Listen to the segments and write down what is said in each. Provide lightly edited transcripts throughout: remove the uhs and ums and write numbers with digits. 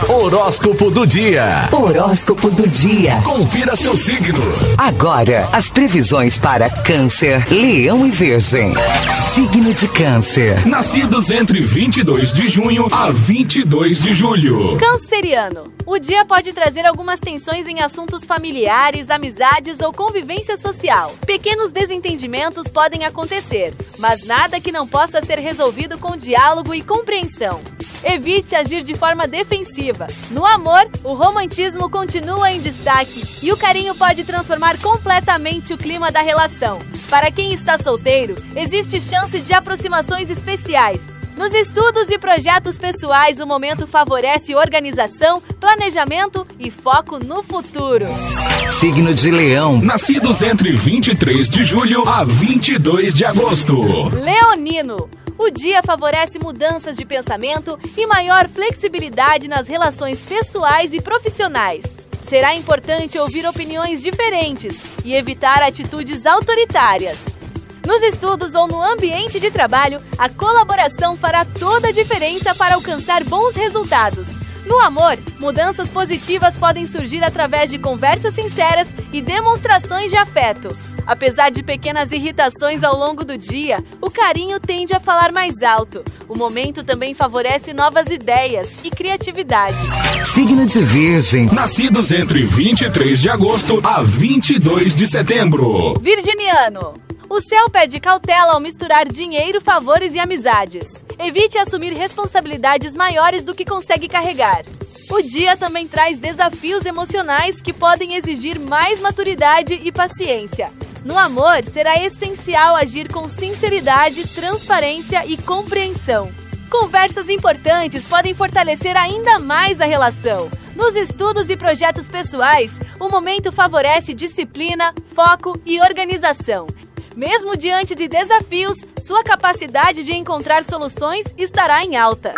Horóscopo do dia. Horóscopo do dia. Confira seu signo. Agora, as previsões para Câncer, Leão e Virgem. Signo de Câncer. Nascidos entre 22 de junho a 22 de julho. Canceriano. O dia pode trazer algumas tensões em assuntos familiares, amizades ou convivência social. Pequenos desentendimentos podem acontecer, mas nada que não possa ser resolvido com diálogo e compreensão. Evite agir de forma defensiva. No amor, o romantismo continua em destaque e o carinho pode transformar completamente o clima da relação. Para quem está solteiro, existe chance de aproximações especiais. Nos estudos e projetos pessoais, o momento favorece organização, planejamento e foco no futuro. Signo de Leão. Nascidos entre 23 de julho a 22 de agosto. Leonino. O dia favorece mudanças de pensamento e maior flexibilidade nas relações pessoais e profissionais. Será importante ouvir opiniões diferentes e evitar atitudes autoritárias. Nos estudos ou no ambiente de trabalho, a colaboração fará toda a diferença para alcançar bons resultados. No amor, mudanças positivas podem surgir através de conversas sinceras e demonstrações de afeto. Apesar de pequenas irritações ao longo do dia, o carinho tende a falar mais alto. O momento também favorece novas ideias e criatividade. Signo de Virgem. Nascidos entre 23 de agosto a 22 de setembro. Virginiano. O céu pede cautela ao misturar dinheiro, favores e amizades. Evite assumir responsabilidades maiores do que consegue carregar. O dia também traz desafios emocionais que podem exigir mais maturidade e paciência. No amor, será essencial agir com sinceridade, transparência e compreensão. Conversas importantes podem fortalecer ainda mais a relação. Nos estudos e projetos pessoais, o momento favorece disciplina, foco e organização. Mesmo diante de desafios, sua capacidade de encontrar soluções estará em alta.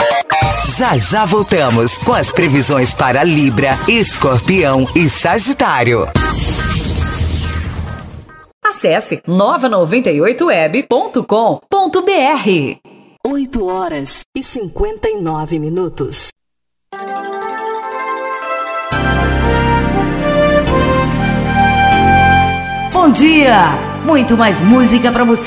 Já voltamos com as previsões para Libra, Escorpião e Sagitário. Acesse nova98web.com.br. 8h59. Bom dia! Muito mais música para você.